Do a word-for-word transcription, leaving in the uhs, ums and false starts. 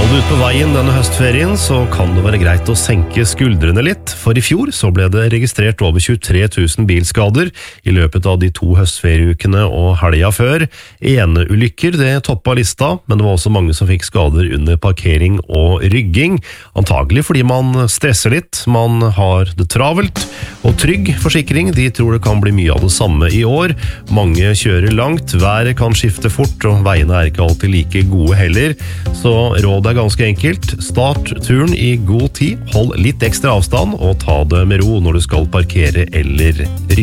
du er ute på veien denne høstferien, så kan det være greit å senke skuldrene litt, for i fjor så ble det registrert over tjuetre tusen bilskader i løpet av de to høstferieukene og helga før. Ene ulykker, det toppet lista, men det var også mange som fikk skader under parkering og rygging, antagelig fordi man stresser litt, man har det travelt, og Trygg Forsikring, de tror det kan bli mye av det samme i år. Mange kjører langt, været kan skifte fort, og veiene er ikke alltid like gode heller, så rådet er ganske enkelt. Start turen i god tid, hold litt ekstra avstand og ta det med ro når du skal parkere eller rygge.